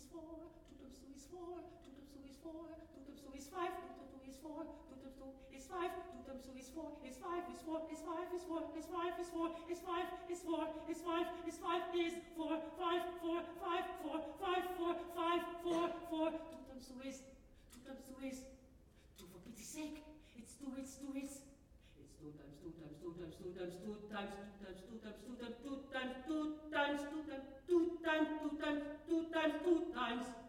4, 2 times 2 is 4, 2 times 2 is 4, 2 times 2 is 5, 2 times 2 is 4, 2 times 2 is 5, 2 times 2 is 4, is 5, is 4, is 5, is 4, is 5, is 4, is 5, is 4, is 5, is 5, is 4, 5, 4, 5, 4, 5, 4, 5, 4, 4, 2 times 2 is, 2 times 2 is, 2 for pity's sake, it's 2, it's 2, it's 2 times 2 times 2 times 2 times 2 times 2 times 2 times 2 times 2 times 2 times 2 times 2 times 2 times 2 times 2 times